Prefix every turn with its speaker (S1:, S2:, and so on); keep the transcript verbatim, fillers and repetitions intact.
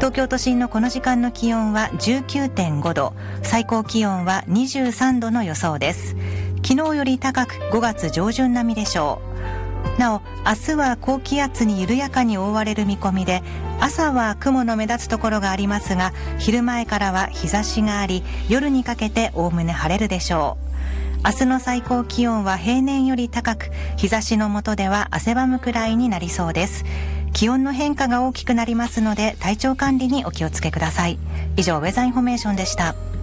S1: 東京都心のこの時間の気温は じゅうきゅうてんごど、最高気温はにじゅうさんどの予想です。昨日より高くごがつ上旬並みでしょう。なお、明日は高気圧に緩やかに覆われる見込みで、朝は雲の目立つところがありますが、昼前からは日差しがあり、夜にかけておおむね晴れるでしょう。明日の最高気温は平年より高く、日差しの下では汗ばむくらいになりそうです。気温の変化が大きくなりますので、体調管理にお気をつけください。以上、ウェザーインフォメーションでした。